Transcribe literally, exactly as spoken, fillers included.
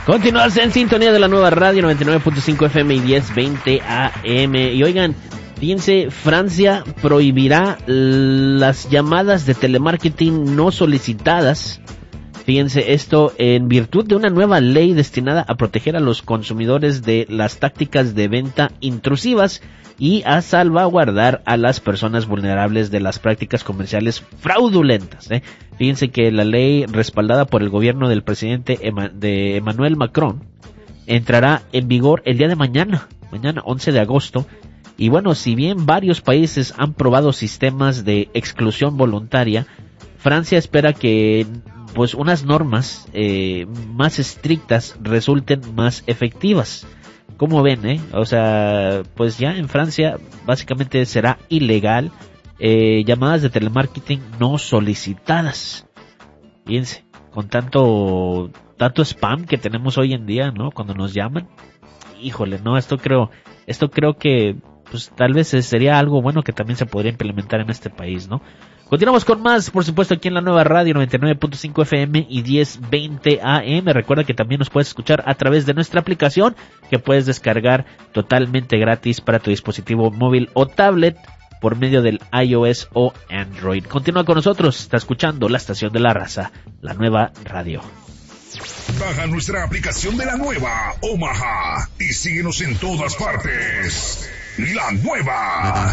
Continuarse en sintonía de la nueva radio noventa y nueve punto cinco F M y diez veinte A M. Y oigan, fíjense, Francia prohibirá las llamadas de telemarketing no solicitadas. Fíjense, esto en virtud de una nueva ley destinada a proteger a los consumidores de las tácticas de venta intrusivas y a salvaguardar a las personas vulnerables de las prácticas comerciales fraudulentas. ¿eh? Fíjense que la ley respaldada por el gobierno del presidente Ema- de Emmanuel Macron entrará en vigor el día de mañana, mañana once de agosto. Y bueno, si bien varios países han probado sistemas de exclusión voluntaria, Francia espera que pues unas normas eh, más estrictas resulten más efectivas. ¿Cómo ven, eh? O sea, pues ya en Francia básicamente será ilegal eh, llamadas de telemarketing no solicitadas. Fíjense, con tanto tanto spam que tenemos hoy en día, ¿no? Cuando nos llaman. Híjole, no, esto creo, esto creo que pues tal vez sería algo bueno que también se podría implementar en este país, ¿no? Continuamos con más, por supuesto, aquí en la nueva radio noventa y nueve punto cinco F M y diez veinte A M. Recuerda que también nos puedes escuchar a través de nuestra aplicación, que puedes descargar totalmente gratis para tu dispositivo móvil o tablet por medio del iOS o Android. Continúa con nosotros, está escuchando la estación de la raza, la nueva radio. Baja nuestra aplicación de la nueva Omaha y síguenos en todas partes. La nueva.